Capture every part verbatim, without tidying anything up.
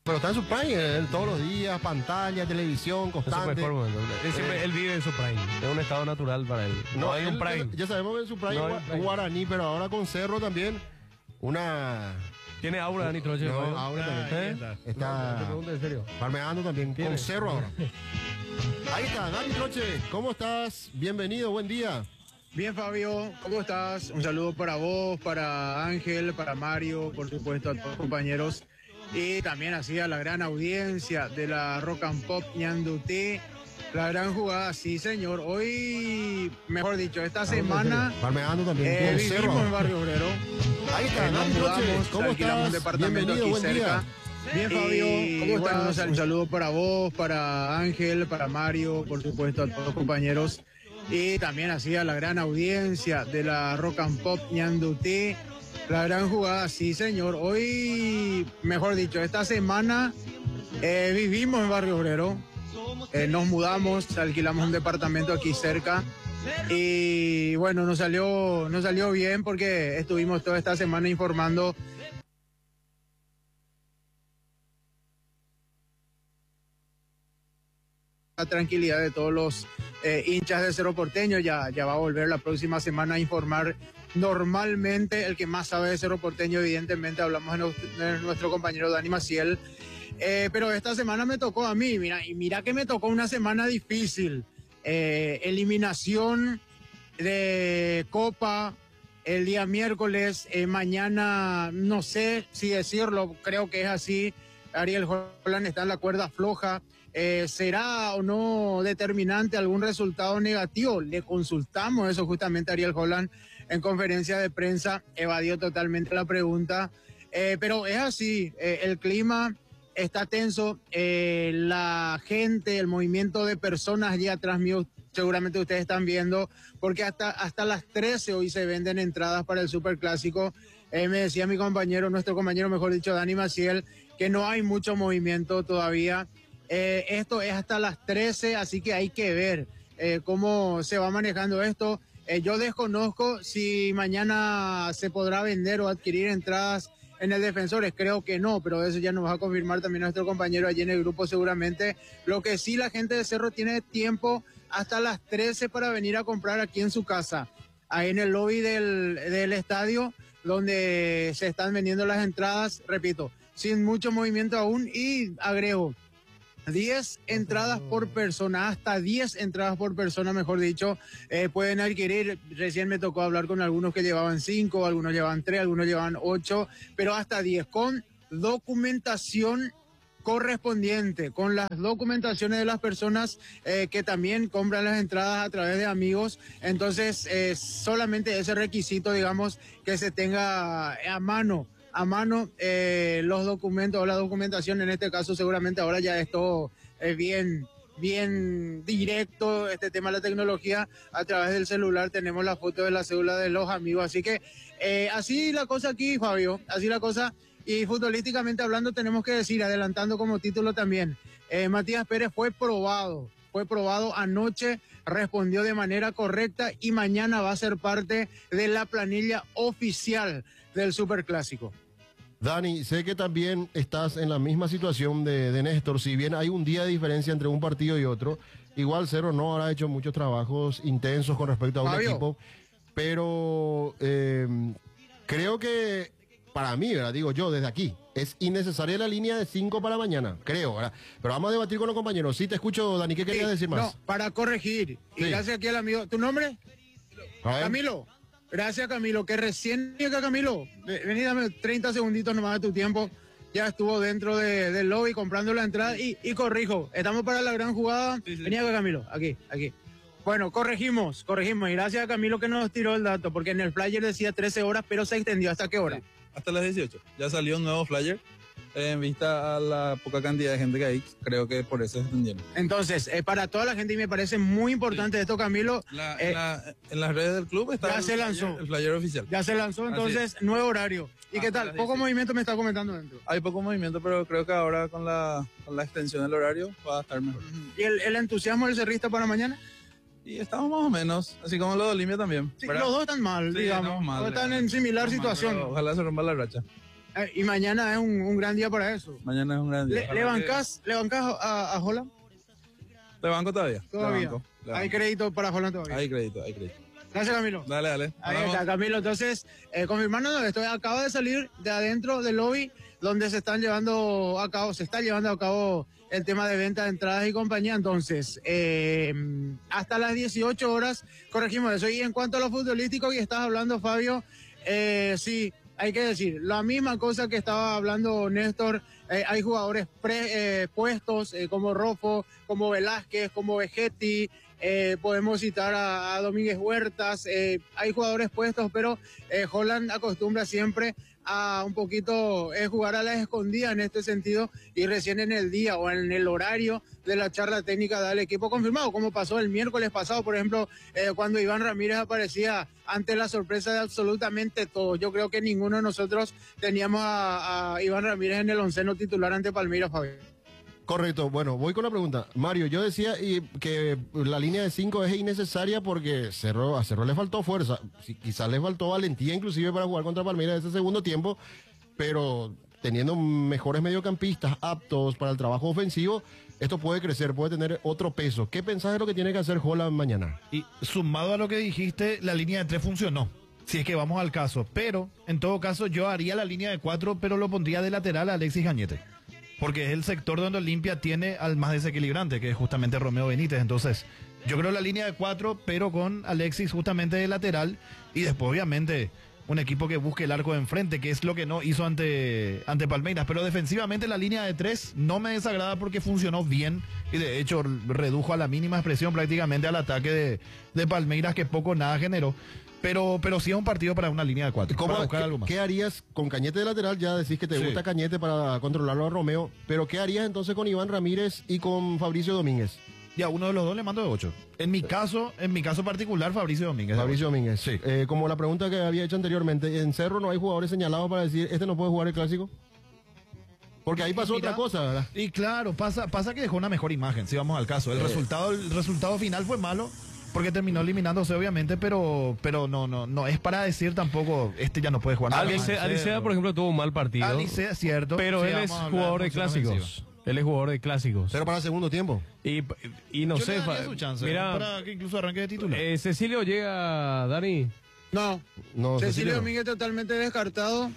Pero está en su prime, él todos los días, pantalla, televisión, constante. Es su mejor momento. Él, siempre, Eh, él vive en su prime. Es un estado natural para él. No, No, hay un él- prime. Ya sabemos que en su prime No hay gua- un prime. Guaraní, pero ahora con Cerro también, una... Tiene aura, Dani Troche. No, ¿no? ahora ¿Eh? también. No, te Está pregunto en serio. palmeando también, ¿Tiene? con Cerro ahora. Ahí está, Dani Troche, ¿cómo estás? Bienvenido, buen día. Bien, Fabio, ¿cómo estás? Un saludo para vos, para Ángel, para Mario, por supuesto, a todos los compañeros. Y también así a la gran audiencia de la Rock and Pop Ñandutí. La gran jugada, sí, señor. Hoy, mejor dicho, esta semana Palmeando también, eh, con Cerro vivimos en ahora. Barrio Obrero. Ahí está, Eh, nos Dani Troche, mudamos, ¿cómo alquilamos un estás? departamento Bienvenido, aquí buen cerca. día. Bien, Fabio, ¿cómo estás? Un saludo para vos, para Ángel, para Mario, por supuesto, a todos los compañeros. Y también así a la gran audiencia de la Rock and Pop Ñandutí. La gran jugada, sí, señor. Hoy, mejor dicho, esta semana eh, vivimos en Barrio Obrero. Eh, nos mudamos, alquilamos un departamento aquí cerca. Y bueno, nos salió, nos salió bien porque estuvimos toda esta semana informando la tranquilidad de todos los eh, hinchas de Cerro Porteño. Ya, ya va a volver la próxima semana a informar normalmente. El que más sabe de Cerro Porteño, evidentemente, hablamos de, no, de nuestro compañero Dani Maciel. Eh, pero esta semana me tocó a mí, mira, y mira que me tocó una semana difícil. Eh, eliminación de Copa el día miércoles, eh, mañana no sé si decirlo, creo que es así. Ariel Holland está en la cuerda floja. Eh, ¿Será o no determinante algún resultado negativo? Le consultamos eso justamente a Ariel Holland en conferencia de prensa, evadió totalmente la pregunta. Eh, pero es así, eh, el clima está tenso, eh, la gente, el movimiento de personas allí atrás mío, seguramente ustedes están viendo, porque hasta, hasta las trece hoy se venden entradas para el Superclásico. Eh, me decía mi compañero, nuestro compañero, mejor dicho, Dani Maciel, que no hay mucho movimiento todavía. Eh, esto es hasta las trece, así que hay que ver eh, cómo se va manejando esto. Eh, yo desconozco si mañana se podrá vender o adquirir entradas en el Defensores, creo que no, pero eso ya nos va a confirmar también nuestro compañero allí en el grupo seguramente. Lo que sí, la gente de Cerro tiene tiempo hasta las trece para venir a comprar aquí en su casa, ahí en el lobby del, del estadio, donde se están vendiendo las entradas, repito, sin mucho movimiento aún, y agrego, diez entradas por persona, hasta diez entradas por persona, mejor dicho, eh, pueden adquirir. Recién me tocó hablar con algunos que llevaban cinco, algunos llevaban tres, algunos llevaban ocho, pero hasta diez, con documentación correspondiente, con las documentaciones de las personas eh, que también compran las entradas a través de amigos. Entonces, eh, solamente ese requisito, digamos, que se tenga a mano a mano eh, los documentos o la documentación. En este caso seguramente ahora ya es todo eh, bien, bien directo, este tema de la tecnología. A través del celular tenemos la foto de la cédula de los amigos, así que eh, así la cosa aquí, Fabio, así la cosa. Y futbolísticamente hablando, tenemos que decir, adelantando como título también, eh, Matías Pérez fue probado, fue probado anoche, respondió de manera correcta y mañana va a ser parte de la planilla oficial del Superclásico. Dani, sé que también estás en la misma situación de, de Néstor. Si bien hay un día de diferencia entre un partido y otro, igual Cerro no habrá hecho muchos trabajos intensos con respecto a un Fabio. equipo, pero eh, creo que para mí, ¿verdad? Digo yo desde aquí, es innecesaria la línea de cinco para mañana, creo, ¿verdad? Pero vamos a debatir con los compañeros. Sí, te escucho, Dani, ¿qué querías Sí, decir más? No, para corregir, y Sí. gracias aquí al amigo, ¿tu nombre? A ver. Camilo. Gracias, Camilo, que recién llega, Camilo. Ve- Vení, dame treinta segunditos nomás de tu tiempo. Ya estuvo dentro de, del lobby comprando la entrada y, y corrijo. Estamos para la gran jugada. Sí, sí. Vení acá, Camilo, aquí, aquí. Bueno, corregimos, corregimos. Y gracias a Camilo que nos tiró el dato, porque en el flyer decía trece horas, pero se extendió. ¿Hasta qué hora? Sí, hasta las dieciocho. Ya salió un nuevo flyer. Eh, en vista a la poca cantidad de gente que hay, creo que por eso se extendieron. Entonces, eh, para toda la gente, y me parece muy importante esto, Camilo, La- eh, en, la- en las redes del club está ya el, se flyer- lanzó. el flyer oficial. ya se lanzó, Así entonces, nuevo horario. ¿Y qué Hasta tal? las Poco dieciocho. movimiento me está comentando dentro. Hay poco movimiento, pero creo que ahora con la, con la extensión del horario va a estar mejor. ¿Y el, el entusiasmo del cerrista para mañana? Y estamos más o menos, así como los de Olimpia también. Sí, ¿verdad? los dos están mal, Sí, digamos. estamos mal, Los están eh. en similar Estamos mal, situación. pero ojalá se rompa la racha. Eh, y mañana es un, un gran día para eso. Mañana es un gran día. ¿Le, le bancás, le bancás a, a Holland? ¿Le banco todavía? Todavía. Le banco, le Hay banco. crédito para Holland todavía. Hay crédito, hay crédito. Gracias, Camilo. Dale, dale. Ahí Hablamos. está, Camilo. Entonces, eh, confirmando, estoy acaba de salir de adentro del lobby donde se están llevando a cabo, se está llevando a cabo el tema de venta de entradas y compañía. Entonces, eh, hasta las dieciocho horas corregimos eso. Y en cuanto a lo futbolístico que estás hablando, Fabio, eh, sí, hay que decir, la misma cosa que estaba hablando Néstor, eh, hay jugadores pre, eh, puestos eh, como Rofo, como Velázquez, como Vegetti, eh, podemos citar a, a Domínguez Huertas, eh, hay jugadores puestos, pero eh, Holland acostumbra siempre a un poquito eh, jugar a la escondida en este sentido y recién en el día o en el horario de la charla técnica da el equipo confirmado, como pasó el miércoles pasado, por ejemplo, eh, cuando Iván Ramírez aparecía ante la sorpresa de absolutamente todos. Yo creo que ninguno de nosotros teníamos a, a Iván Ramírez en el onceno titular ante Palmeiras, Fabio. Correcto, bueno, voy con la pregunta. Mario, yo decía y, que la línea de cinco es innecesaria porque Cerro, a Cerro le faltó fuerza, sí, quizás le faltó valentía inclusive para jugar contra Palmeiras ese segundo tiempo, pero teniendo mejores mediocampistas aptos para el trabajo ofensivo, esto puede crecer, puede tener otro peso. ¿Qué pensás de lo que tiene que hacer Holland mañana? Y sumado a lo que dijiste, la línea de tres funcionó. Si es que vamos al caso. Pero, en todo caso, yo haría la línea de cuatro, pero lo pondría de lateral a Alexis Gañete. Porque es el sector donde Olimpia tiene al más desequilibrante, que es justamente Romeo Benítez. Entonces, yo creo la línea de cuatro, pero con Alexis justamente de lateral. Y después, obviamente, un equipo que busque el arco de enfrente, que es lo que no hizo ante, ante Palmeiras. Pero defensivamente la línea de tres no me desagrada porque funcionó bien. Y de hecho, redujo a la mínima expresión prácticamente al ataque de, de Palmeiras, que poco o nada generó. Pero, pero sí es un partido para una línea de cuatro. ¿Cómo, para buscar qué, algo más. ¿Qué harías con Cañete de lateral? Ya decís que te Sí. gusta Cañete para controlarlo a Romeo, pero ¿qué harías entonces con Iván Ramírez y con Fabricio Domínguez? Ya, uno de los dos le mando de ocho. En mi caso, en mi caso particular, Fabricio Domínguez. Fabricio Domínguez. Sí. Eh, como la pregunta que había hecho anteriormente, ¿en Cerro no hay jugadores señalados para decir, este no puede jugar el clásico? Porque ahí pasó Mira, otra cosa, ¿verdad? Y claro, pasa, pasa que dejó una mejor imagen, si vamos al caso. El, Eh. resultado, el resultado final fue malo, porque terminó eliminándose, obviamente, pero, pero no, no, no es para decir tampoco, este ya no puede jugar. Alicea, Alicea, por ejemplo, tuvo un mal partido. Alicea, cierto. Pero Sí, él es vamos a hablar jugador de función clásicos. ofensiva. Él es jugador de clásicos. Pero para el segundo tiempo. Y, y no Yo sé, le daría fa- su chance, mira, para que incluso arranque de titular. eh, Cecilio llega, Dani. No, No, Cecilio Cecilio. Domínguez totalmente descartado.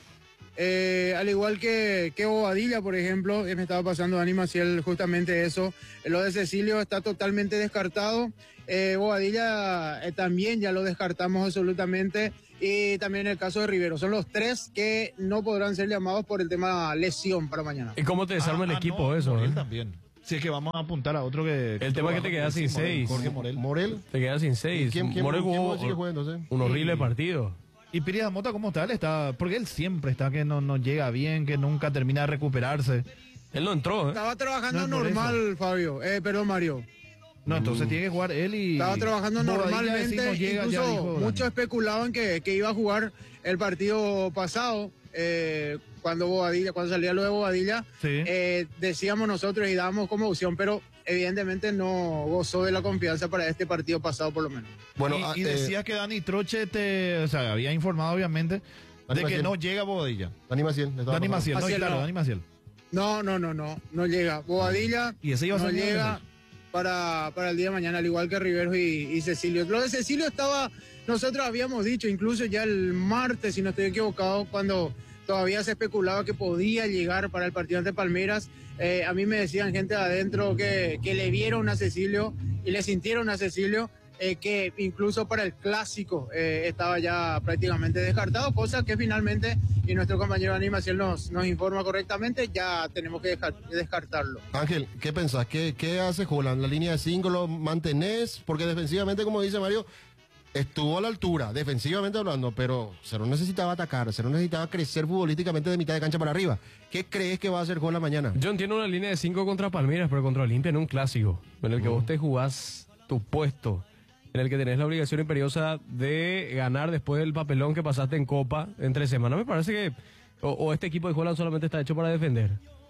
Eh, al igual que, que Bobadilla, por ejemplo, eh, me estaba pasando Dani Maciel justamente eso. Eh, Lo de Cecilio está totalmente descartado. Eh, Bobadilla eh, también ya lo descartamos absolutamente. Y también el caso de Rivero. Son los tres que no podrán ser llamados por el tema lesión para mañana. ¿Y cómo te desarma Ah, el ah, equipo no, eso? Morel eh? también. Si es que vamos a apuntar a otro que... El tema es que te quedas sin Morel, seis. Jorge Morel. Morel. Te quedas sin seis. ¿Quién, quién, Morel quién jugó vos decís que juega entonces? un horrible partido. Y Piri Mota, ¿cómo está? Él está... Porque él siempre está que no, no llega bien, que nunca termina de recuperarse. Él no entró, ¿eh? Estaba trabajando No es por normal, Fabio. Eh, perdón, Mario. No, entonces tiene que jugar él y... Estaba trabajando Bobadilla, normalmente, decimos, llega, ya incluso dijo Dani. muchos especulaban que, que iba a jugar el partido pasado, eh, cuando Bobadilla, cuando salía lo de Bobadilla, Sí. eh, decíamos nosotros y dábamos como opción, pero evidentemente no gozó de la confianza para este partido pasado por lo menos. Bueno, y, ah, y eh, decías que Dani Troche te... O sea, había informado, obviamente, Dani de que Maciel. no llega Bobadilla. Dani Maciel. le estaba Dani pasando. Maciel, no, Maciel, claro, no. Dani Maciel. No, no, no, no, no llega. Bobadilla Y ese iba a no ser mi llega defensa. para, para el día de mañana, al igual que Rivero y, y Cecilio. Lo de Cecilio estaba, nosotros habíamos dicho, incluso ya el martes, si no estoy equivocado, cuando todavía se especulaba que podía llegar para el partido ante Palmeiras. Eh, a mí me decían gente de adentro que, que le vieron a Cecilio y le sintieron a Cecilio, eh, que incluso para el clásico eh, estaba ya prácticamente descartado, cosa que finalmente, y nuestro compañero Dani Maciel nos, nos informa correctamente, ya tenemos que dejar, descartarlo. Ángel, ¿qué pensás? ¿Qué, qué hace Holland? ¿La línea de cinco lo mantenés? Porque defensivamente, como dice Mario, estuvo a la altura, defensivamente hablando, pero Cerro necesitaba atacar, Cerro necesitaba crecer futbolísticamente de mitad de cancha para arriba. ¿Qué crees que va a hacer Holland mañana? Yo entiendo una línea de cinco contra Palmeiras, pero contra Olimpia en un clásico, en el que vos te jugás tu puesto, en el que tenés la obligación imperiosa de ganar después del papelón que pasaste en Copa entre semana. Me parece que o, o este equipo de Holland solamente está hecho para defender.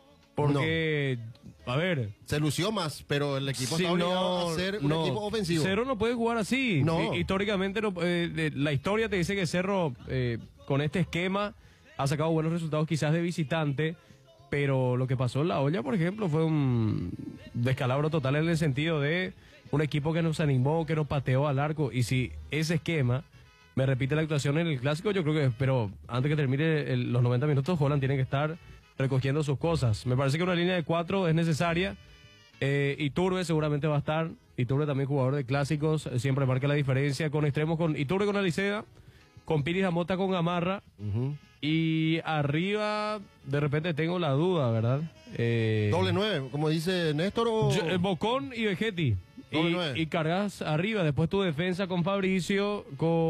Porque, a ver... Se lució más, pero el equipo Sí, está obligado no, a ser un no. equipo ofensivo. Cerro no puede jugar así. No. I- históricamente, no- eh, de- la historia te dice que Cerro, eh, con este esquema, ha sacado buenos resultados quizás de visitante, pero lo que pasó en La Olla, por ejemplo, fue un descalabro total en el sentido de un equipo que nos animó, que nos pateó al arco, y si ese esquema me repite la actuación en el Clásico, yo creo que, pero antes que termine el- los noventa minutos, Holland tiene que estar recogiendo sus cosas. Me parece que una línea de cuatro es necesaria. Eh, Iturbe seguramente va a estar. Iturbe también jugador de clásicos, eh, siempre marca la diferencia con extremos, con Iturbe con Alicea, con Piris Amota con Gamarra, Ujú. y arriba de repente tengo la duda, ¿verdad? Eh, Doble nueve, como dice Néstor o... yo- eh, Bocón y Vegetti. Doble Y, nueve. y cargas arriba, después tu defensa con Fabricio,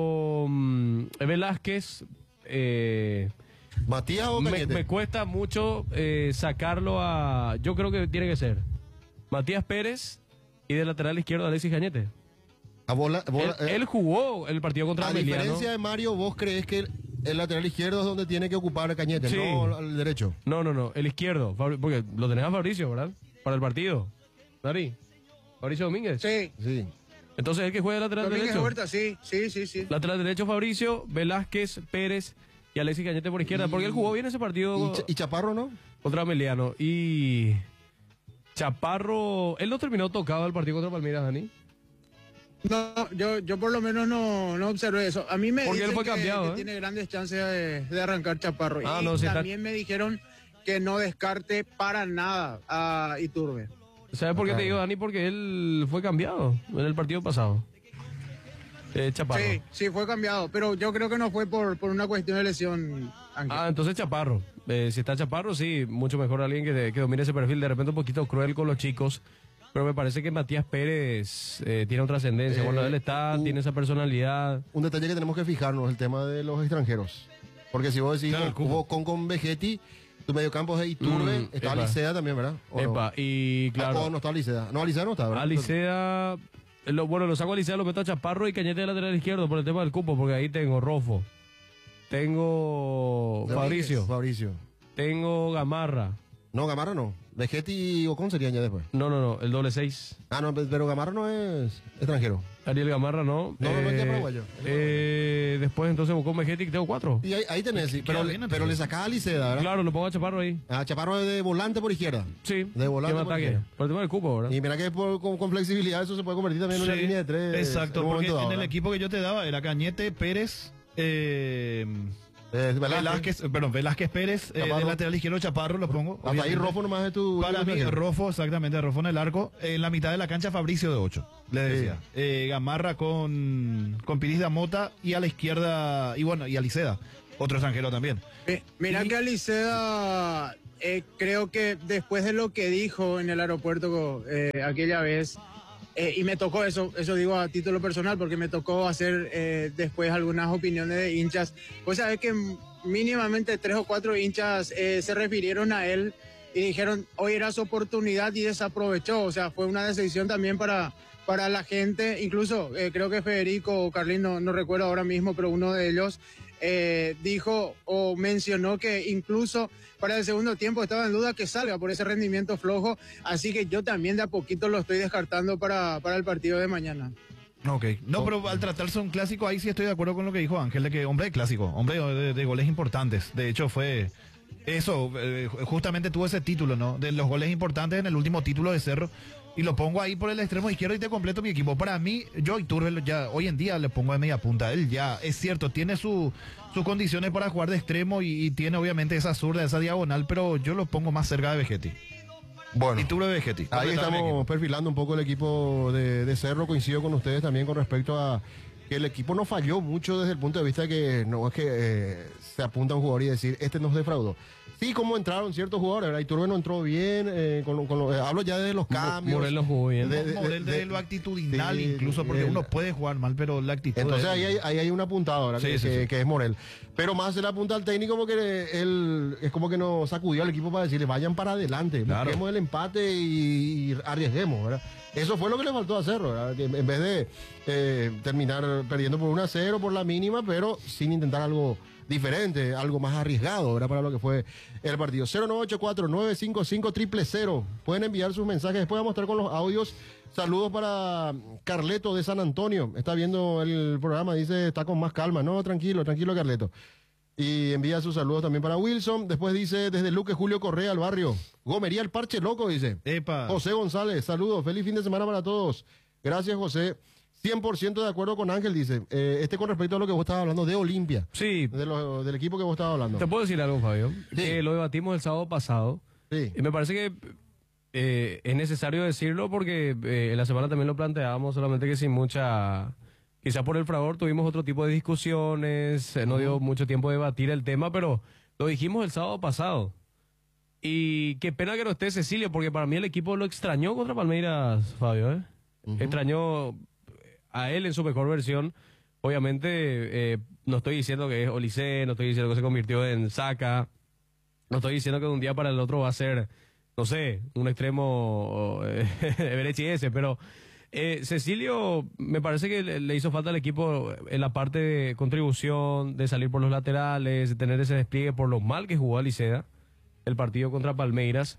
con eh, Velázquez. eh, Matías o me, Cañete. me cuesta mucho eh, sacarlo a... Yo creo que tiene que ser Matías Pérez y de lateral izquierdo Alexis Cañete. A bola- bola- él, eh, él jugó el partido contra a Emiliano. diferencia de Mario, ¿vos crees que el, el lateral izquierdo es donde tiene que ocupar Cañete, Sí. no al derecho? No, no, no, el izquierdo. Fabri- Porque lo tenés a Fabricio, ¿verdad? Para el partido. Dari. Fabricio Domínguez. Sí, Sí. Entonces el que juega de lateral Domínguez derecho. Huerta, sí, sí, sí, sí. Lateral derecho Fabricio, Velázquez, Pérez y Alexis Cañete por izquierda. Porque él jugó bien ese partido ¿Y, Ch- y Chaparro no? contra Emiliano. Y Chaparro, él no terminó tocado el partido contra Palmeiras, Dani. No, yo, yo por lo menos no, no observé eso. A mí me Porque él dicen fue que, cambiado, que ¿eh? tiene grandes chances de, de arrancar Chaparro. Ah, y no, si está- también me dijeron que no descarte para nada a Iturbe. ¿Sabes por qué te digo, Dani? Porque él fue cambiado en el partido pasado. Eh, Chaparro. Sí, sí, fue cambiado, pero yo creo que no fue por, por una cuestión de lesión, Ángel. Ah, entonces Chaparro. Eh, si está Chaparro, sí, mucho mejor alguien que, que domine ese perfil. De repente un poquito cruel con los chicos. Pero me parece que Matías Pérez eh, tiene otra trascendencia. Eh, Bueno, él está, un- tiene esa personalidad. Un detalle que tenemos que fijarnos, el tema de los extranjeros. Porque si vos decís, Claro, el cupo. jugó con, con Vegetti, tu mediocampo es Iturbe, Mm, está epa. Alicea también, ¿verdad? ¿O no? Epa, y Ah, claro, oh, no está Alicea. No, Alicea no está, ¿verdad? Alicea, eh, lo, bueno, lo saco a Alicea, lo meto a Chaparro y Cañete de lateral izquierdo por el tema del cupo, porque ahí tengo Rofo, tengo Domínguez, Fabricio, Fabricio. tengo Gamarra. No, Gamarra no. Vegetti y Ocon serían ya después. No, no, no, el doble seis. Ah, no, pero Gamarra no es extranjero. Ariel Gamarra, no. No, no, no, es paraguayo. eh, después entonces buscó Vegetti, que tengo cuatro. Y ahí, ahí tenés, sí. Queda Pero, bien, le- entonces. pero le sacás a Alicea, ¿verdad? Claro, lo pongo a Chaparro ahí. Ah, Chaparro es de volante por izquierda. Sí, De volante que me por ataque. izquierda. Por el tema del cupo, ¿verdad? Y mira que por- con, con flexibilidad eso se puede convertir también en una Sí, línea de tres. Exacto, en un porque momento dado, en el ¿verdad? equipo que yo te daba era Cañete, Pérez, eh, Eh, Velázquez. Velázquez, perdón, Velázquez Pérez, eh, Chaparro. de lateral izquierdo Chaparro, los pongo. Hasta ahí obviamente. Rofo nomás de tu... Para de tu mí, extranjero. Rofo, exactamente, Rofo en el arco. En la mitad de la cancha, Fabricio de ocho, le decía. Eh, Gamarra con, con Piris de Mota y a la izquierda, y bueno, y Aliceda, otro extranjero también. Mi- Mira Y- que Aliceda, eh, creo que después de lo que dijo en el aeropuerto eh, aquella vez, eh, y me tocó eso, eso digo a título personal, porque me tocó hacer eh, después algunas opiniones de hinchas. Pues sabes que mínimamente tres o cuatro hinchas eh, se refirieron a él y dijeron, hoy era su oportunidad y desaprovechó. O sea, fue una decisión también para, para la gente. Incluso eh, creo que Federico o Carlín, no, no recuerdo ahora mismo, pero uno de ellos eh, dijo o mencionó que incluso para el segundo tiempo estaba en duda que salga por ese rendimiento flojo. Así que yo también de a poquito lo estoy descartando para, para el partido de mañana. Ok. No, pero al tratarse un clásico, ahí sí estoy de acuerdo con lo que dijo Ángel, de que hombre de clásico, hombre de, de goles importantes. De hecho, fue eso, eh, justamente tuvo ese título, ¿no? De los goles importantes en el último título de Cerro. Y lo pongo ahí por el extremo izquierdo y te completo mi equipo. Para mí, yo Iturbe ya hoy en día le pongo de media punta. Él ya, es cierto, tiene su, sus condiciones para jugar de extremo y, y tiene obviamente esa zurda, esa diagonal, pero yo lo pongo más cerca de Vegetti. Bueno. Iturbe Vegetti. Ahí Completame mi estamos equipo. perfilando un poco el equipo de, de Cerro. Coincido con ustedes también con respecto a que el equipo no falló mucho desde el punto de vista que no es que eh, se apunta a un jugador y decir, este nos defraudó. Sí, como entraron ciertos jugadores, ¿verdad? Iturbe no entró bien, eh, con, con lo- eh, hablo ya de los cambios. Morel no jugó bien. De- de- Morel de, de- lo actitudinal sí, incluso, porque el- uno puede jugar mal, pero la actitud... Entonces de- ahí hay, ahí hay un apuntado, ¿verdad? Sí, que, sí, que- sí. que es Morel. Pero más se le apunta al técnico porque él es como que nos sacudió al equipo para decirle, vayan para adelante, Claro. busquemos el empate y, y arriesguemos, ¿verdad? Eso fue lo que le faltó a Cerro, ¿verdad? Que en vez de eh, terminar perdiendo por uno a cero por la mínima, pero sin intentar algo diferente, algo más arriesgado, ¿verdad? Para lo que fue el partido. cero nueve ocho cuatro nueve cinco cinco cero cero cero. Pueden enviar sus mensajes. Después vamos a estar con los audios. Saludos para Carleto de San Antonio. Está viendo el programa, dice, está con más calma. No, tranquilo, tranquilo, Carleto. Y envía sus saludos también para Wilson. Después dice, desde Luque Julio Correa al barrio. Gomería el parche loco, dice. Epa. José González, saludos. Feliz fin de semana para todos. Gracias, José. cien por ciento de acuerdo con Ángel, dice. Eh, este con respecto a lo que vos estabas hablando de Olimpia. Sí. De lo- del equipo que vos estabas hablando. ¿Te puedo decir algo, Fabio? Sí. Eh, lo debatimos el sábado pasado. Sí. Y me parece que eh, es necesario decirlo porque eh, en la semana también lo planteábamos, solamente que sin mucha... Quizás por el fragor tuvimos otro tipo de discusiones, eh, no dio mucho tiempo de debatir el tema, pero lo dijimos el sábado pasado. Y qué pena que no esté Cecilio, porque para mí el equipo lo extrañó contra Palmeiras, Fabio. ¿eh? Extrañó a él en su mejor versión. Obviamente, eh, no estoy diciendo que es Olise, no estoy diciendo que se convirtió en Saka, no estoy diciendo que de un día para el otro va a ser, no sé, un extremo eh, Berechi ese, pero eh, Cecilio me parece que le, le hizo falta al equipo en la parte de contribución, de salir por los laterales, de tener ese despliegue por lo mal que jugó Alicea el partido contra Palmeiras,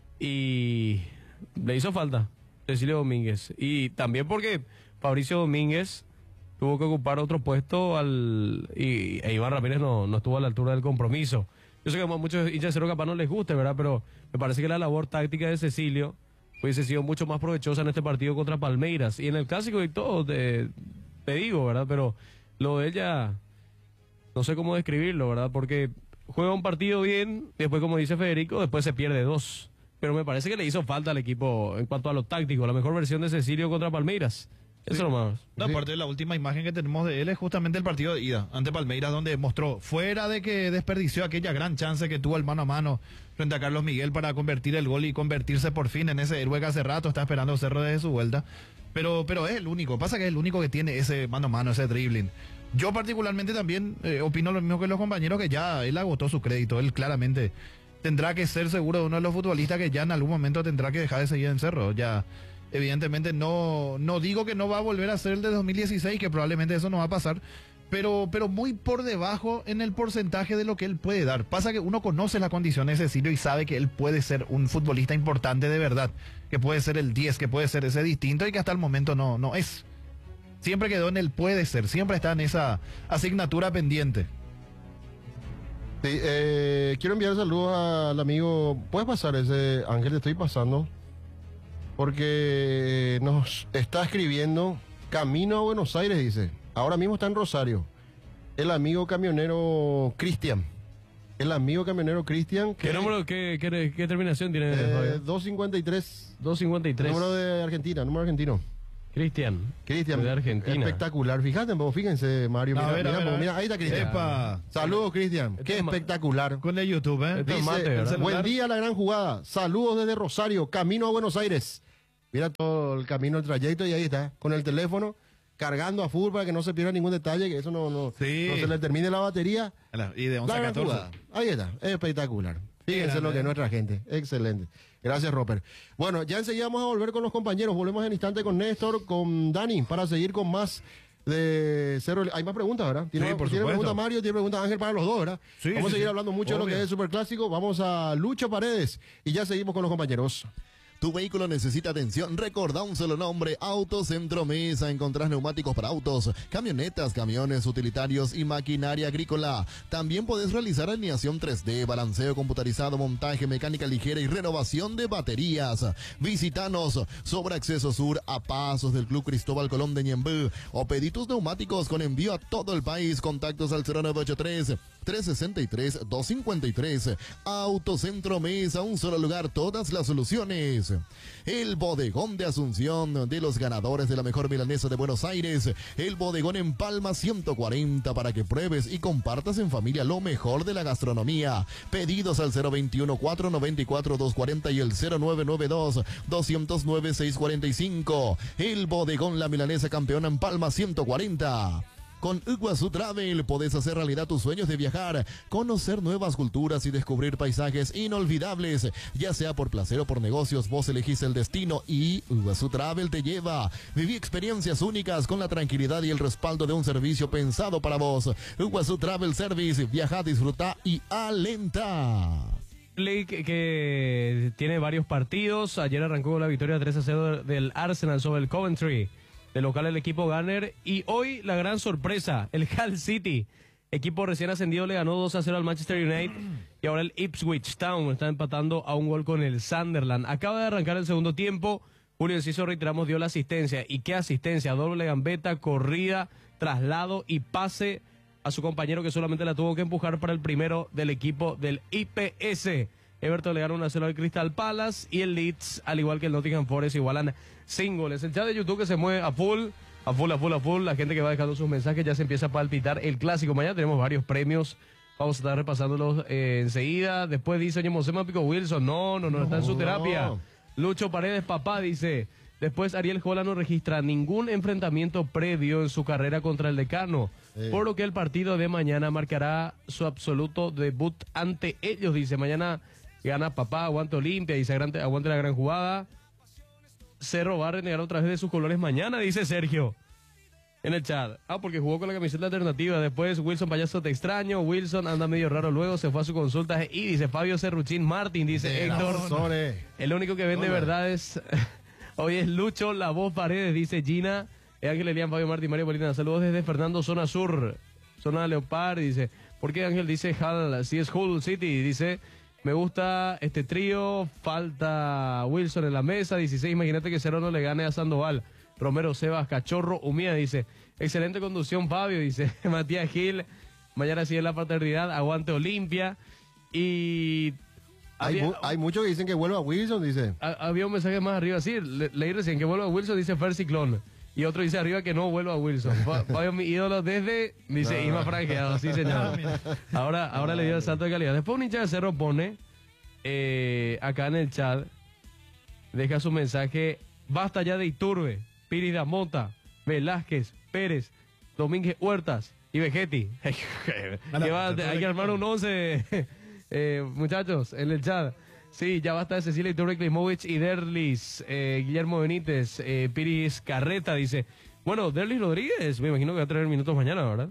y le hizo falta Cecilio Domínguez. Y también porque Fabricio Domínguez tuvo que ocupar otro puesto al y e Iván Ramírez no, no estuvo a la altura del compromiso. Yo sé que a muchos hinchas de Cerro capaz no les guste, ¿verdad? Pero me parece que la labor táctica de Cecilio hubiese sido mucho más provechosa en este partido contra Palmeiras. Y en el clásico y todo, te, te digo, ¿verdad? Pero lo de ella, no sé cómo describirlo, ¿verdad? Porque juega un partido bien, después, como dice Federico, después se pierde dos. Pero me parece que le hizo falta al equipo en cuanto a lo táctico, la mejor versión de Cecilio contra Palmeiras. Eso nomás. No, Sí. aparte de la última imagen que tenemos de él es justamente el partido de ida ante Palmeiras, donde mostró, fuera de que desperdició aquella gran chance que tuvo el mano a mano frente a Carlos Miguel para convertir el gol y convertirse por fin en ese héroe que hace rato está esperando Cerro desde su vuelta. Pero, pero es el único, pasa que es el único que tiene ese mano a mano, ese dribbling. Yo particularmente también eh, opino lo mismo que los compañeros, que ya él agotó su crédito, él claramente tendrá que ser seguro de uno de los futbolistas que ya en algún momento tendrá que dejar de seguir en Cerro. Ya, evidentemente, no, no digo que no va a volver a ser el de dos mil dieciséis, que probablemente eso no va a pasar, pero, pero muy por debajo en el porcentaje de lo que él puede dar. Pasa que uno conoce las condiciones de Cecilio y sabe que él puede ser un futbolista importante de verdad, que puede ser el diez, que puede ser ese distinto y que hasta el momento no, no es. Siempre quedó en el puede ser, siempre está en esa asignatura pendiente. Sí, eh, quiero enviar saludos al amigo. ¿Puedes pasar ese, Ángel? Te estoy pasando. Porque nos está escribiendo camino a Buenos Aires, dice. Ahora mismo está en Rosario. El amigo camionero Cristian. El amigo camionero Cristian. ¿Qué número, qué, qué, qué terminación tiene, Eh, Fabio? doscientos cincuenta y tres. doscientos cincuenta y tres. Número de Argentina, número argentino. Cristian. Cristian. De Argentina. Espectacular. Fíjate, vos, fíjense, Mario. A Mira, ver, a mira, ver, vos, a ver. mira, ahí está Cristian. Epa. Saludos, Cristian. Este Qué es ma- espectacular. Con el YouTube, ¿eh? Este- Dice, mate, ¿verdad? el celular. buen día, la gran jugada. Saludos desde Rosario, camino a Buenos Aires. Mira todo el camino, el trayecto, y ahí está, con el teléfono, cargando a full para que no se pierda ningún detalle, que eso no, no, Sí. no se le termine la batería. Y de once La a gran catorce. jugada. Ahí está, espectacular. Fíjense grande, lo que ¿eh? es nuestra gente. Excelente. Gracias, Roper. Bueno, ya enseguida vamos a volver con los compañeros. Volvemos en instante con Néstor, con Dani, para seguir con más de Cerro. Hay más preguntas, ¿verdad? ¿Tiene, Sí, por ¿tiene supuesto. pregunta Mario? ¿Tiene pregunta Ángel para los dos, ¿verdad? Sí, vamos sí, a seguir sí. hablando mucho de lo Obvio. que es Superclásico. Vamos a Lucho Paredes y ya seguimos con los compañeros. Tu vehículo necesita atención, recordá un solo nombre, Autocentro Mesa. Encontrás neumáticos para autos, camionetas, camiones, utilitarios y maquinaria agrícola. También podés realizar alineación tres D, balanceo computarizado, montaje, mecánica ligera y renovación de baterías. Visítanos sobre Acceso Sur, a pasos del Club Cristóbal Colón de Ñembú, o pedí tus neumáticos con envío a todo el país. Contactos al cero nueve ocho tres, tres seis tres, dos cinco tres. Autocentro Mesa, un solo lugar, todas las soluciones. El bodegón de Asunción, de los ganadores de la mejor milanesa de Buenos Aires. El bodegón en Palma ciento cuarenta, para que pruebes y compartas en familia lo mejor de la gastronomía. Pedidos al cero veintiuno, cuatrocientos noventa y cuatro, doscientos cuarenta y el cero nueve nueve dos, doscientos nueve, seiscientos cuarenta y cinco. El bodegón La Milanesa, campeona en Palma ciento cuarenta. Con Iguazú Travel podés hacer realidad tus sueños de viajar, conocer nuevas culturas y descubrir paisajes inolvidables. Ya sea por placer o por negocios, vos elegís el destino y Iguazú Travel te lleva. Viví experiencias únicas con la tranquilidad y el respaldo de un servicio pensado para vos. Iguazú Travel Service, viaja, disfruta y alenta. League que, que tiene varios partidos. Ayer arrancó con la victoria tres a cero del Arsenal sobre el Coventry. De local el equipo Gunner. Y hoy la gran sorpresa, el Hull City. equipo recién ascendido, le ganó dos a cero al Manchester United y ahora el Ipswich Town está empatando a un gol con el Sunderland. Acaba de arrancar el segundo tiempo. Julio Enciso, reiteramos, dio la asistencia. ¿Y qué asistencia? Doble gambeta, corrida, traslado y pase a su compañero que solamente la tuvo que empujar para el primero del equipo del I P S. Everton le gana uno a cero al Crystal Palace y el Leeds, al igual que el Nottingham Forest, igualan sin goles. El chat de YouTube que se mueve a full, a full, a full, a full. La gente que va dejando sus mensajes ya se empieza a palpitar el clásico. Mañana tenemos varios premios. Vamos a estar repasándolos eh, enseguida. Después dice, oye, Mosema Pico Wilson. No, no, no, no, está en su terapia. Lucho Paredes, papá, dice. Después Ariel Jola no registra ningún enfrentamiento previo en su carrera contra el Decano, sí. Por lo que el partido de mañana marcará su absoluto debut ante ellos, dice. Mañana gana papá, aguante Olimpia, dice, aguante la gran jugada. Cerro va a renegar otra vez de sus colores mañana, dice Sergio en el chat. Ah, porque jugó con la camiseta alternativa. Después Wilson, payaso, te extraño. Wilson anda medio raro luego, se fue a su consulta. Y dice Fabio Cerruchín Martín, dice de Héctor. El único que vende verdades hoy es Lucho, la voz Paredes, dice Gina. Ángel Elian, Fabio Martín, Mario Polina. Saludos desde Fernando, zona sur, zona Leopard, dice. ¿Por qué Ángel dice Hall? Si es Hull City, dice. Me gusta este trío, falta Wilson en la mesa, dieciséis, imagínate que Cerro no le gane a Sandoval. Romero, Sebas, Cachorro, Humía, dice. Excelente conducción, Fabio, dice. Matías Gil, mañana sigue la paternidad, aguante Olimpia. Y... Hay, había, mu hay muchos que dicen que vuelva a Wilson, dice. A, había un mensaje más arriba, sí, le, leí recién que vuelva a Wilson, dice Fer Ciclón. Y otro dice arriba que no vuelva a Wilson. Fabio, mi ídolo desde, dice, no. Isma franqueado, sí señor. Ahora, ahora le dio el salto de calidad. Después un hincha de Cerro pone, eh, acá en el chat, deja su mensaje, basta ya de Iturbe, Pírida Mota, Velázquez, Pérez, Domínguez Huertas y Vegetti. va, hay que armar un once, eh, muchachos, en el chat. Sí, ya basta de Cecilia Iturbe, Klimovic y Derlis, eh, Guillermo Benítez, eh, Piris Carreta, dice. Bueno, Derlis Rodríguez, me imagino que va a tener minutos mañana, ¿verdad?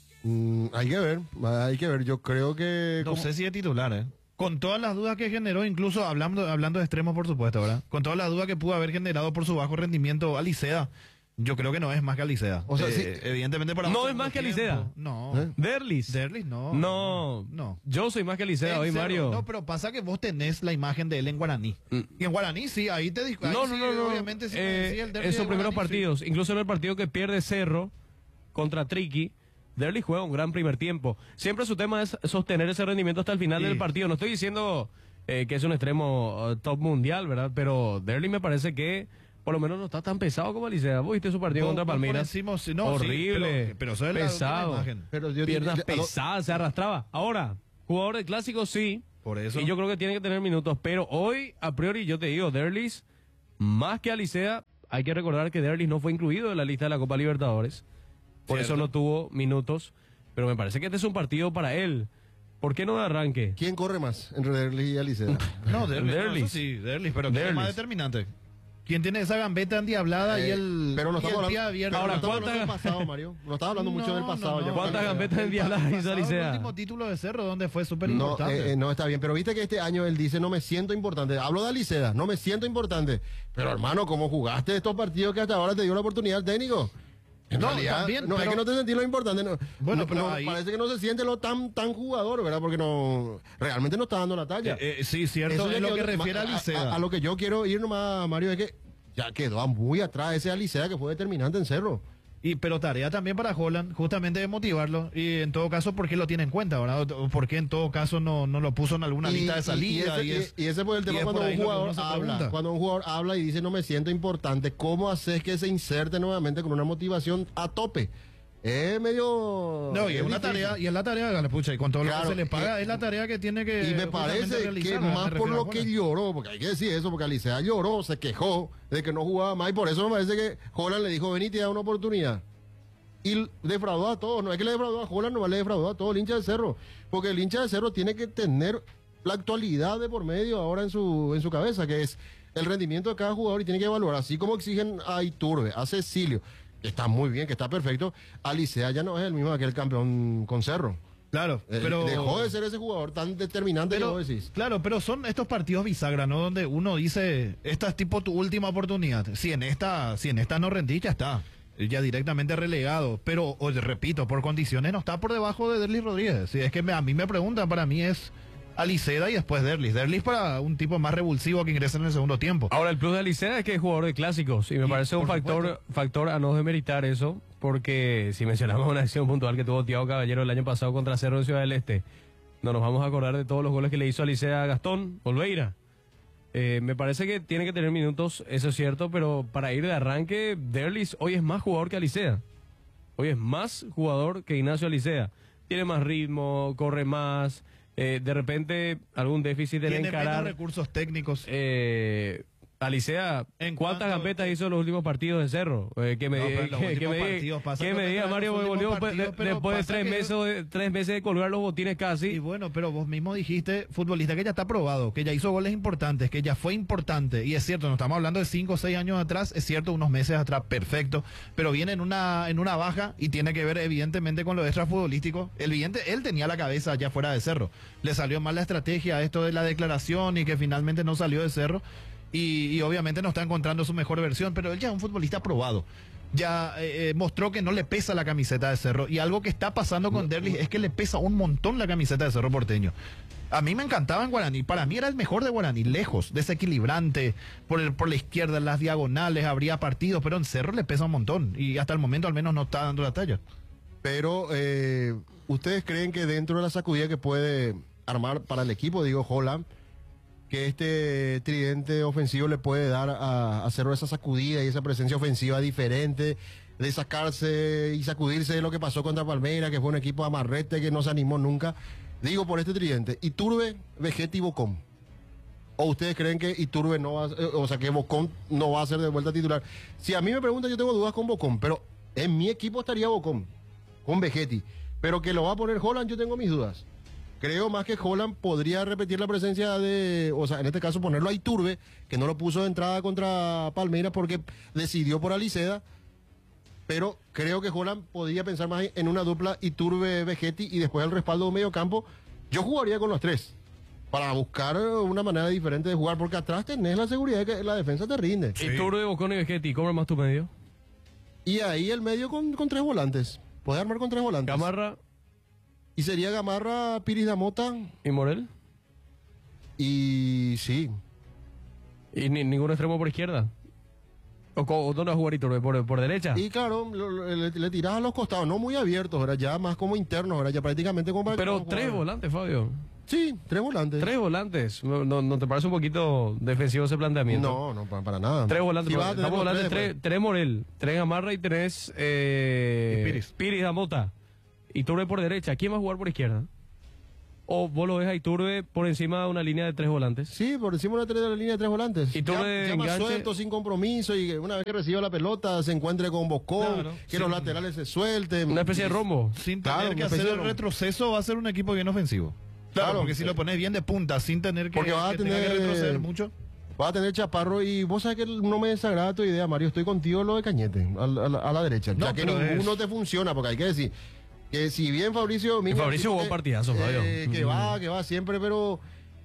Mm, hay que ver, hay que ver. Yo creo que... No como... sé si es titular, ¿eh? Con todas las dudas que generó, incluso hablando, hablando de extremos, por supuesto, ¿verdad? Con todas las dudas que pudo haber generado por su bajo rendimiento Alicea, yo creo que no es más que Alicea. O sea, eh, sí. Evidentemente para... No es más que Alicea. No. ¿Eh? Derlis. Derlis, no. No. No. Yo soy más que Alicea hoy, Mario. No, pero pasa que vos tenés la imagen de él en guaraní. Mm. Y en guaraní, sí, ahí te digo. No, no, sí, no, no. Obviamente sí. Eh, en sus primeros guaraní, partidos, sí. Incluso en el partido que pierde Cerro contra Triqui, Derlis juega un gran primer tiempo. Siempre su tema es sostener ese rendimiento hasta el final sí. del partido. No estoy diciendo eh, que es un extremo uh, top mundial, ¿verdad? Pero Derlis me parece que por lo menos no está tan pesado como Alicea. ¿Vos viste su partido contra Palmeiras? Decimos, no, horrible, sí, pero, pero pesado, pero yo piernas digo, pesadas, se arrastraba. Ahora, jugador de clásico sí, por eso. Y yo creo que tiene que tener minutos, pero hoy, a priori, yo te digo, Derlis, más que Alicea, hay que recordar que Derlis no fue incluido en la lista de la Copa Libertadores, por Cierto. eso no tuvo minutos, pero me parece que este es un partido para él. ¿Por qué no de arranque? ¿Quién corre más entre Derlis y Alicea? No, Derlis, Derlis. no, eso sí, Derlis, pero ¿quién es Derlis. más determinante? ¿Quién tiene esa gambeta endiablada Eh, y el, pero no y el estamos pie hablando- abierto? Ahora, no estamos ¿cuántas- hablando del pasado, Mario. No estaba hablando mucho No, del pasado. no, ya. no. ¿Cuántas gambetas El endiabladas hizo pasado, Alicea? El último título de Cerro, donde fue súper No, importante. eh, eh, no, está bien, pero viste que este año él dice, no me siento importante. Hablo de Alicea, no me siento importante. Pero hermano, ¿cómo jugaste estos partidos que hasta ahora te dio la oportunidad el técnico? En No, realidad, también, no, pero- es que no te sentí lo importante. No, Bueno, no, pero no, ahí- parece que no se siente lo tan tan jugador, ¿verdad? Porque no realmente no está dando la talla. Eh, eh, sí, cierto, Eso es ya lo quedó- que refiere a a, Alicea. a- a lo que yo quiero ir nomás, Mario, es que ya quedó muy atrás ese Alicea que fue determinante en Cerro. Y, pero tarea también para Holland, justamente de motivarlo. Y en todo caso, ¿por qué lo tiene en cuenta? ¿Verdad? ¿O por qué en todo caso no, no lo puso en alguna Y- lista de y- salida? Y, Y, ese, es- y- y ese fue el y tema es cuando por ahí un lo que jugador uno se habla. pregunta. Cuando un jugador habla y dice no me siento importante, ¿cómo haces que se inserte nuevamente con una motivación a tope? Es medio... No, y es una difícil. tarea, y es la tarea, hágale, pucha, y con todo Claro, lo que se le paga, eh, es la tarea que tiene que Y me justamente parece realizar, que me más por refiero a lo que Holland. lloró, porque hay que decir eso, porque Alicea lloró, se quejó de que no jugaba más, y por eso me parece que Holland le dijo, vení, te da una oportunidad. Y defraudó a todos, no es que le defraudó a Holland, no le defraudó a todo el hincha de Cerro, porque el hincha de Cerro tiene que tener la actualidad de por medio ahora en su, en su cabeza, que es el rendimiento de cada jugador y tiene que evaluar, así como exigen a Iturbe, a Cecilio, que está muy bien, que está perfecto, Alicea ya no es el mismo que el campeón con Cerro. Claro, Eh, pero... Dejó de ser ese jugador tan determinante Pero, que vos decís. claro, pero son estos partidos bisagra, ¿no? Donde uno dice, esta es tipo tu última oportunidad. Si en esta, si en esta no rendís, ya está. ya directamente relegado, pero o, repito, por condiciones no está por debajo de Derlis Rodríguez. Si es que me, a mí me preguntan, para mí es Aliceda y después Derlis. Derlis para un tipo más revulsivo que ingresa en el segundo tiempo. Ahora, el plus de Alicea es que es jugador de clásicos y me Y, parece un por factor, supuesto. factor a no demeritar eso, porque si mencionamos una acción puntual que tuvo Thiago Caballero el año pasado contra Cerro de Ciudad del Este, no nos vamos a acordar de todos los goles que le hizo Alicea a Gastón Olveira. Eh, me parece que tiene que tener minutos, eso es cierto, pero para ir de arranque, Derlis hoy es más jugador que Alicea. Hoy es más jugador que Ignacio Alicea. Tiene más ritmo, corre más, eh, de repente algún déficit de Tiene menos encarar. recursos técnicos. Eh, Alicea, En ¿cuántas cuanto- gambetas hizo en los últimos partidos de Cerro? Eh, que me, No, diga- pero los que, que últimos me diga- partidos pasa que lo me que diga pasa en Mario los últimos Bolívar, partidos, de- pero después de pasa tres que- meses, de, tres meses de colgar los botines casi. Y bueno, pero vos mismo dijiste, futbolista que ya está probado, que ya hizo goles importantes, que ya fue importante. Y es cierto, no estamos hablando de cinco o seis años atrás, es cierto, unos meses atrás, perfecto. Pero viene en una, en una baja y tiene que ver evidentemente con lo extrafutbolístico. El evidente, él tenía la cabeza ya fuera de Cerro. Le salió mal la estrategia, esto de la declaración y que finalmente no salió de Cerro. Y, y obviamente no está encontrando su mejor versión, pero él ya es un futbolista probado. Ya eh, eh, mostró que no le pesa la camiseta de Cerro. Y algo que está pasando con Derlis es que le pesa un montón la camiseta de Cerro Porteño. A mí me encantaba en Guaraní. Para mí era el mejor de Guaraní, lejos, desequilibrante, por, el, por la izquierda, en las diagonales, habría partidos, pero en Cerro le pesa un montón. Y hasta el momento al menos no está dando la talla. Pero, eh, ¿ustedes creen que dentro de la sacudida que puede armar para el equipo, digo, Holland, que este tridente ofensivo le puede dar a, a Cerro esa sacudida y esa presencia ofensiva diferente, de sacarse y sacudirse de lo que pasó contra Palmeiras, que fue un equipo amarrete que no se animó nunca? Digo, por este tridente, Iturbe, Vegetti y Bocón. ¿O ustedes creen que Iturbe no va a, eh, o sea, que Bocón no va a ser de vuelta titular? Si a mí me preguntan, yo tengo dudas con Bocón, pero en mi equipo estaría Bocón, con Vegetti. Pero que lo va a poner Holland, yo tengo mis dudas. Creo más que Holland podría repetir la presencia de, o sea, en este caso ponerlo a Iturbe, que no lo puso de entrada contra Palmeiras porque decidió por Aliceda. Pero creo que Holland podría pensar más en una dupla Iturbe-Vegetti y después el respaldo de un medio campo. Yo jugaría con los tres para buscar una manera diferente de jugar, porque atrás tenés la seguridad de que la defensa te rinde. Y Turbo de Bocón y Vegetti, ¿cómo más tu medio? Y ahí el medio con, con tres volantes. Podés armar con tres volantes. Gamarra Y sería Gamarra, Piris Damota y Morel. y sí. Y ni- ningún extremo por izquierda. ¿O, co- o dónde va a jugar Iturbe? ¿Por, por derecha? Y claro, lo- lo- le, le tirás a los costados, no muy abiertos, ¿verdad? Ya más como internos, ¿verdad? Ya prácticamente como para que Pero puedan tres jugar. volantes, Fabio. Sí, tres volantes. Tres volantes. ¿No, no, no te parece un poquito defensivo ese planteamiento? No, no, para, para nada. Tres volantes. Si pero vas a tener estamos los hablando de tres, tres, tres Morel, tres Gamarra y tres eh, Y Piris. Piris Damota. Iturbe por derecha. ¿Quién va a jugar por izquierda? ¿O vos lo ves a Iturbe por encima de una línea de tres volantes? Sí, por encima de la, tres- de la línea de tres volantes. Y tú ya, le ya más enganche- suelto, sin compromiso, y que una vez que reciba la pelota se encuentre con Bocón, Claro, que sí. los laterales se suelten. Una especie de rombo. Sin Claro, tener una que especie hacer de el rom- retroceso, va a ser un equipo bien ofensivo. Claro, Claro, porque si sí. lo pones bien de punta, sin tener que, Porque vas a que tenga que tener- retroceder mucho. Va a tener Chaparro, y vos sabés que no me desagrada tu idea, Mario. Estoy contigo lo de Cañete, a, la- a la, a la derecha. No, ya que pero ninguno es- te funciona, porque hay que decir que si bien Fabricio Domínguez, Fabricio tipo jugó que- partidazos, Fabio. eh, que Mm. va, que va siempre, pero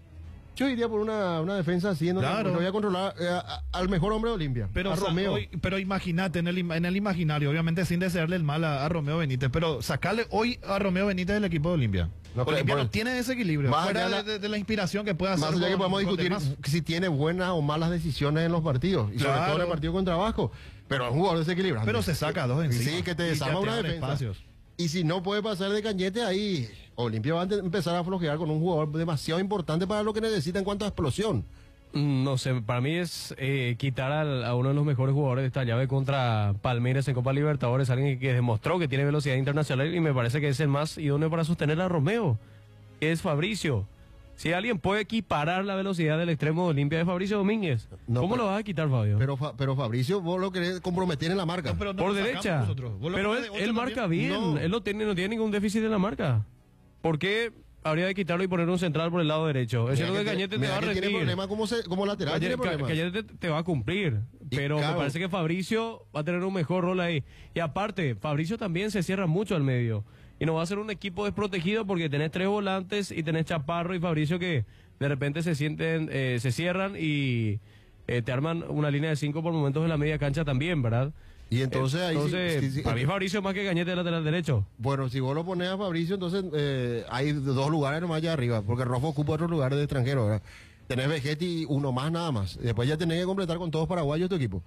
yo iría por una, una defensa así, en donde Claro. yo voy a controlar eh, a- al mejor hombre de Olimpia, Pero, a o sea, Romeo. hoy- pero imagínate en el, im- en el imaginario, obviamente sin desearle el mal a, a Romeo Benítez, pero sacarle hoy a Romeo Benítez del equipo de Olimpia. No, pero- Olimpia por- no tiene ese equilibrio. Más Fuera allá de, de la- de- de la inspiración que pueda hacer. Más allá que con- podemos con discutir demás. si tiene buenas o malas decisiones en los partidos, y sobre Claro. todo en el partido contra Vasco, pero es un jugador desequilibrante. Pero se saca dos encima. Sí, que te Y ya desarma una abre defensa. espacios. Y si no puede pasar de Cañete, ahí Olimpia va a ante- empezar a flojear con un jugador demasiado importante para lo que necesita en cuanto a explosión. Mm, No sé, para mí es eh, quitar al- a uno de los mejores jugadores de esta llave contra Palmeiras en Copa Libertadores, alguien que demostró que tiene velocidad internacional y me parece que es el más idóneo para sostener a Romeo, que es Fabricio. Si alguien puede equiparar la velocidad del extremo de Olimpia de Fabricio Domínguez, No, ¿cómo pero- lo vas a quitar, Fabio? Pero, Fa- pero Fabricio, vos lo querés comprometer en la marca. No, pero no Por lo sacamos derecha. nosotros. Vos lo Pero pones él, de ocho él marca también. bien, No. él no tiene, no tiene ningún déficit en la marca. ¿Por qué habría de quitarlo y poner un central por el lado derecho? Es cierto que Mira Cañete te mira va a que tiene rendir. problemas como, se- como lateral. Tiene Cañete, problemas. Cañete te, te va a cumplir, Y pero claro. me parece que Fabricio va a tener un mejor rol ahí. Y aparte, Fabricio también se cierra mucho al medio. Y no va a ser un equipo desprotegido porque tenés tres volantes y tenés Chaparro y Fabricio que de repente se sienten, eh, se cierran y eh, te arman una línea de cinco por momentos en la media cancha también, ¿verdad? Y entonces ahí sí- Entonces, sí, sí, para mí Fabricio más que Cañete de lateral derecho. bueno, si vos lo pones a Fabricio, entonces eh, hay dos lugares nomás allá arriba, porque Rofo ocupa otro lugar de extranjero, ¿verdad? Tenés Vegetti y uno más nada más. Después ya tenés que completar con todos paraguayos tu equipo.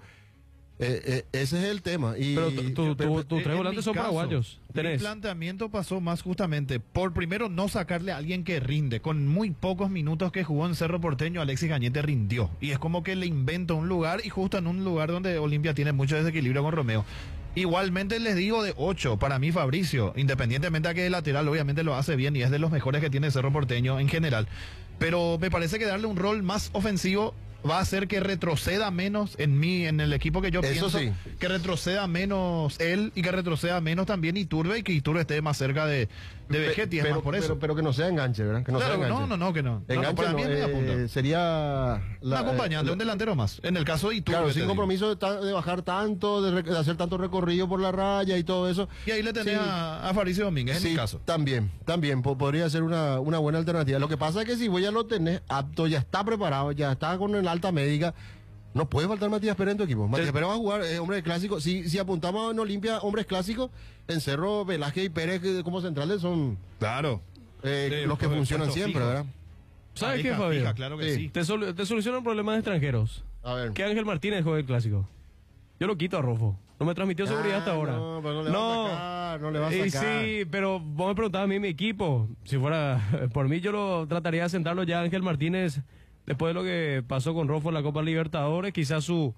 Eh, eh, ese es el tema. Y, Pero tu- tu- pero- tu- tus En tres mi volantes son caso, paraguayos. Mi Tenés. planteamiento pasó más justamente por primero no sacarle a alguien que rinde. Con muy pocos minutos que jugó en Cerro Porteño, Alexis Gañete rindió. Y es como que le inventa un lugar y justo en un lugar donde Olimpia tiene mucho desequilibrio con Romeo. Igualmente les digo de ocho, para mí Fabricio, independientemente a que de lateral obviamente lo hace bien y es de los mejores que tiene Cerro Porteño en general. Pero me parece que darle un rol más ofensivo va a hacer que retroceda menos en mí, en el equipo que yo Eso pienso, sí. que retroceda menos él y que retroceda menos también Iturbe y que Iturbe esté más cerca de, de Vegetti, es pero, más por pero- eso. pero que no sea enganche, ¿verdad? Que no Claro, sea enganche. no, no, no, que no. No, no, Enganche para no, mí es media eh, punta. sería... Un la- acompañante, eh, un delantero más. En el caso de Iturbe. Claro, te sin digo. compromiso de, ta- de bajar tanto, de, rec- de hacer tanto recorrido por la raya y todo eso. Y ahí le tenés Sí. a, a Fabricio Domínguez, en Sí, mi caso. también, también po- podría ser una, una buena alternativa. Lo que pasa es que si vos ya lo tenés apto, ya está preparado, ya está con el alta médica, no puede faltar Matías Pérez en tu equipo. Matías Pérez va a jugar, es hombre de clásico. Si, si apuntamos en Olimpia, hombres clásicos, en Cerro, Velázquez y Pérez que como centrales son Claro. eh, Sí, los que pues, funcionan puesto siempre, fijo. ¿verdad? ¿Sabes Fija, qué, Fabio? fija, claro que Sí. sí. Te, sol- te solucionan problemas de extranjeros. A ver. Que Ángel Martínez juegue el clásico. Yo lo quito a Rofo. No me transmitió seguridad Ah, hasta ahora. no, pero no le va a sacar, no le va a Y sacar. sí, pero vos me preguntabas a mí mi equipo. Si fuera por mí, yo lo trataría de sentarlo ya a Ángel Martínez después de lo que pasó con Rofo en la Copa Libertadores. Quizás su,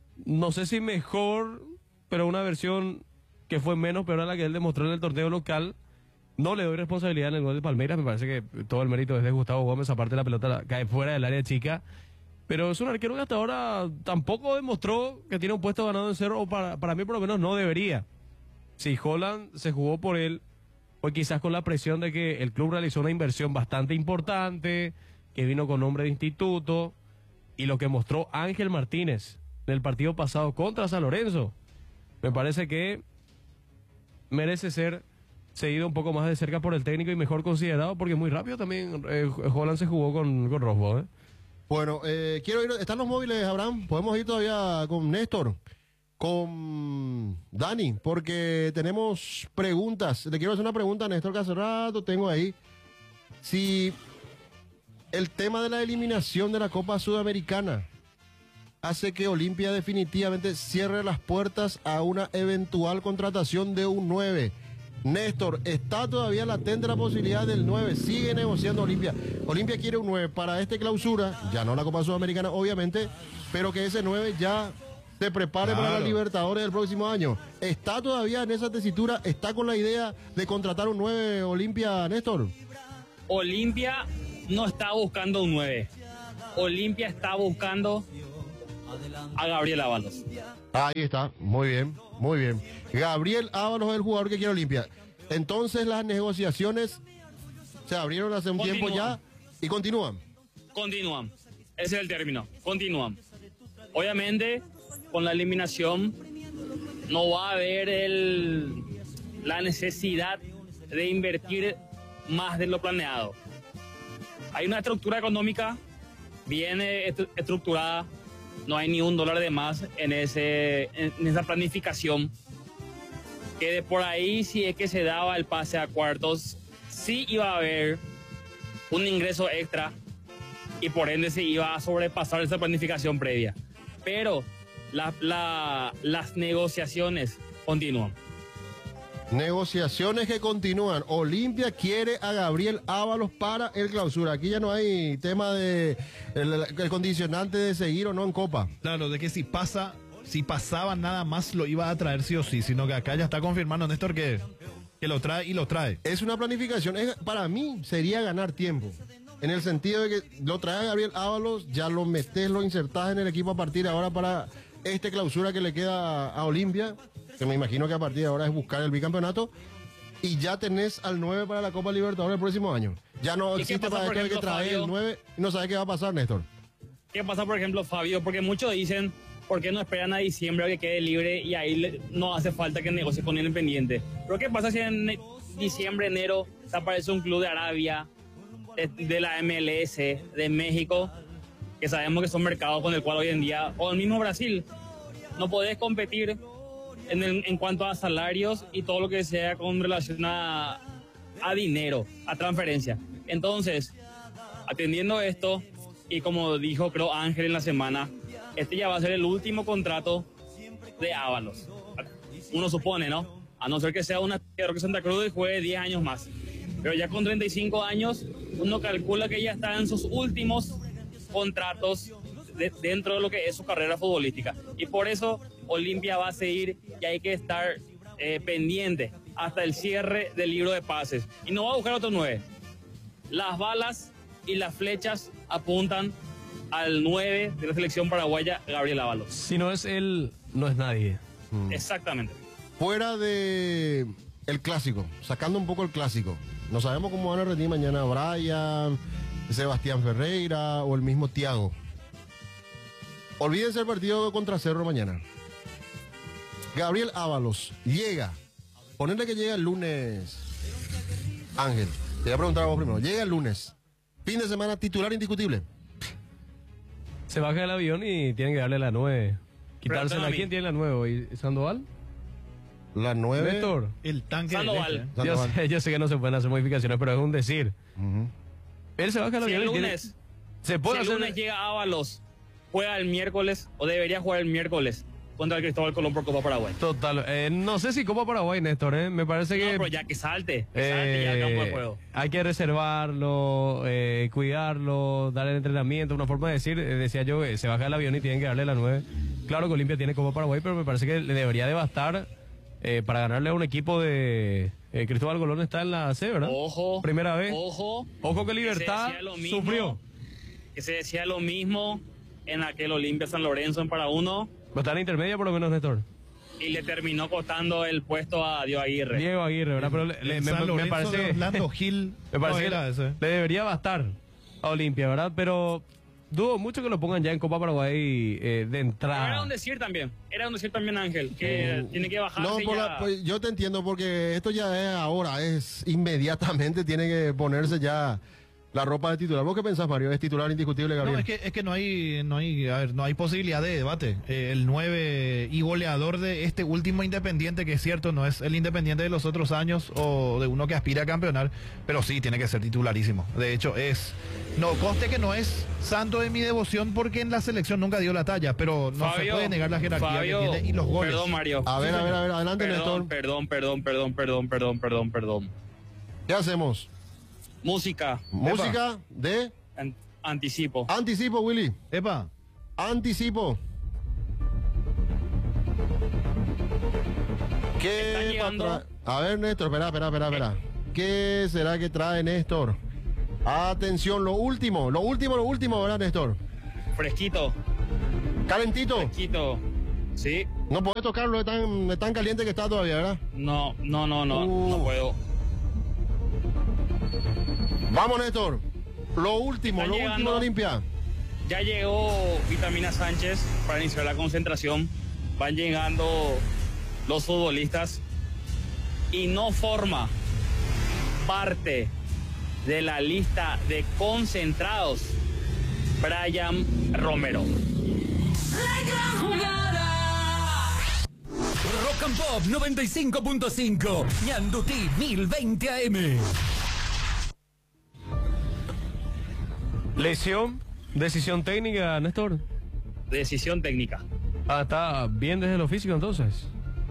no sé si mejor, pero una versión que fue menos peor a la que él demostró en el torneo local. No le doy responsabilidad en el gol de Palmeiras. Me parece que todo el mérito es de Gustavo Gómez. Aparte, la pelota la- cae fuera del área chica. Pero es un arquero que hasta ahora tampoco demostró que tiene un puesto ganado en Cerro, o para, para mí por lo menos no debería. Si Holland se jugó por él, fue quizás con la presión de que el club realizó una inversión bastante importante, que vino con nombre de instituto, y lo que mostró Ángel Martínez en el partido pasado contra San Lorenzo, me parece que merece ser seguido un poco más de cerca por el técnico y mejor considerado, porque muy rápido también eh, Holland se jugó con, con Rosbo, ¿eh? Bueno, eh, quiero ir. ¿Están los móviles, Abraham? Podemos ir todavía con Néstor, con Dani, porque tenemos preguntas. Le quiero hacer una pregunta a Néstor, que hace rato tengo ahí. Si el tema de la eliminación de la Copa Sudamericana hace que Olimpia definitivamente cierre las puertas a una eventual contratación de un nueve. Néstor, está todavía latente la posibilidad del nueve, sigue negociando Olimpia. Olimpia quiere un nueve para esta clausura, ya no la Copa Sudamericana obviamente, pero que ese nueve ya se prepare para Claro. la Libertadores del próximo año. ¿Está todavía en esa tesitura? ¿Está con la idea de contratar un nueve Olimpia, Néstor? Olimpia no está buscando un nueve. Olimpia está buscando a Gabriel Ábalos. Ahí está, muy bien, muy bien. Gabriel Ábalos es el jugador que quiere Olimpia. Entonces las negociaciones se abrieron hace un Continúan. tiempo ya y continúan. Continúan. Ese es el término. Continúan. Obviamente, con la eliminación no va a haber el, la necesidad de invertir más de lo planeado. Hay una estructura económica bien eh, estru- estructurada. No hay ni un dólar de más en, ese, en, en esa planificación. Que de por ahí, si es que se daba el pase a cuartos, sí iba a haber un ingreso extra y por ende se iba a sobrepasar esa planificación previa. Pero la- la- las negociaciones continúan. Negociaciones que continúan. Olimpia quiere a Gabriel Ábalos para el clausura. Aquí ya no hay tema de el, el condicionante de seguir o no en Copa. Claro, de que si pasa, si pasaba nada más lo iba a traer sí o sí, sino que acá ya está confirmando Néstor que, que lo trae y lo trae. Es una planificación. Es- para mí sería ganar tiempo. En el sentido de que lo trae a Gabriel Ábalos, ya lo metes, lo insertás en el equipo a partir de ahora para este clausura que le queda a, a Olimpia, que me imagino que a partir de ahora es buscar el bicampeonato, y ya tenés al nueve para la Copa Libertadores el próximo año. Ya no ¿Y qué existe pasa, para por esto de que ejemplo, trae Fabio? el nueve y no sabe qué va a pasar, Néstor. ¿Qué pasa, por ejemplo, Fabio? Porque muchos dicen, ¿por qué no esperan a diciembre a que quede libre y ahí le- no hace falta que negocie con el Independiente? ¿Pero qué pasa si en ne- diciembre, enero, te aparece un club de Arabia, de, de la M L S, de México, que sabemos que son mercados con el cual hoy en día, o el mismo Brasil, no podés competir en, el- en cuanto a salarios y todo lo que sea con relación a, a dinero, a transferencia. Entonces, atendiendo esto, y como dijo creo Ángel en la semana, este ya va a ser el último contrato de Ábalos. Uno supone, ¿no? A no ser que sea una que Santa Cruz y juegue diez años más. Pero ya con treinta y cinco años, uno calcula que ya está en sus últimos contratos de- dentro de lo que es su carrera futbolística. Y por eso Olimpia va a seguir y hay que estar eh, pendiente hasta el cierre del libro de pases. Y no va a buscar otro nueve. Las balas y las flechas apuntan al nueve de la selección paraguaya, Gabriel Ábalos. Si no es él, no es nadie. Exactamente. Fuera de el clásico, sacando un poco el clásico, no sabemos cómo van a rendir mañana Brian, Sebastián Ferreira o el mismo Thiago. Olvídense el partido contra Cerro mañana. Gabriel Ábalos llega, ponerle que llega el lunes. Ángel, te voy a preguntar a vos primero. Llega el lunes, fin de semana titular indiscutible. Se baja del avión y tienen que darle la nueve. Quitársela. Pregúntame a ¿A mí. quién tiene la nueve hoy? ¿Sandoval? La nueve. ¿Néstor? El tanque Sandoval. del este. Yo Sandoval. sé, yo sé que no se pueden hacer modificaciones, pero es un decir. Ujú. Él se baja del Si avión el y tiene- lunes, se si puede el hacer... lunes llega Ábalos, juega el miércoles, o debería jugar el miércoles, contra el Cristóbal Colón por Copa Paraguay. Total. Eh, no sé si Copa Paraguay, Néstor, ¿eh? Me parece No, que... pero ya que salte, que salte ya al campo de Eh, juego. hay que reservarlo, eh, cuidarlo, darle el entrenamiento, una forma de decir, eh, decía yo, eh, se baja del avión y tienen que darle la nueve. Claro que Olimpia tiene Copa Paraguay, pero me parece que le debería de bastar eh, para ganarle a un equipo de... eh, Cristóbal Colón está en la C, ¿verdad? Ojo. Primera vez. Ojo. Ojo que se Libertad decía lo mismo, sufrió. Que se decía lo mismo en aquel Olimpia San Lorenzo en para uno Está en intermedia por lo menos, Néstor. y le terminó costando el puesto a Diego Aguirre. Diego Aguirre, ¿verdad? Pero le- le- El me, San me Lorenzo parece... de Orlando Gil. Me parece no que era ese. le debería bastar a Olimpia, ¿verdad? Pero dudo mucho que lo pongan ya en Copa Paraguay eh, de Pero entrada. era un decir también, era un decir también Ángel, que tiene que bajarse No, por ya. la- pues, yo te entiendo porque esto ya es ahora, es inmediatamente, tiene que ponerse ya la ropa de titular. ¿Vos qué pensás, Mario? ¿Es titular indiscutible, Gabriel? No, es que, es que no hay, no hay, a ver, no hay posibilidad de debate. Eh, el nueve y goleador de este último Independiente, que es cierto, no es el Independiente de los otros años o de uno que aspira a campeonar, pero sí tiene que ser titularísimo. De hecho, es, no, conste que no es santo de mi devoción porque en la selección nunca dio la talla, pero no se Fabio, puede negar la jerarquía Fabio, que tiene y los goles. Perdón, Mario. A ver, a ver, a ver, adelante, Perdón, Néstor. perdón, perdón, perdón, perdón, perdón, perdón, perdón, perdón. ¿Qué hacemos? Música, Música de an- anticipo. anticipo, Willy. Epa, Anticipo. Está ¿Qué llegando. va a traer? A ver, Néstor, espera, espera, espera, espera. ¿Qué será que trae Néstor? Atención, lo último, lo último, lo último, ¿verdad, Néstor? Fresquito, Calentito. fresquito. Sí, No podés tocarlo, es tan, es tan caliente que está todavía, ¿verdad? no, no, no, no, Uh. no puedo. Vamos, Néstor. Lo último, Están lo llegando. último de Olimpia. Ya llegó Vitamina Sánchez para iniciar la concentración. Van llegando los futbolistas y no forma parte de la lista de concentrados Brian Romero. Rock and Pop noventa y cinco punto cinco, Ñandutí mil veinte A M. Lesión, decisión técnica, Néstor. Decisión técnica. Ah, está bien desde lo físico entonces.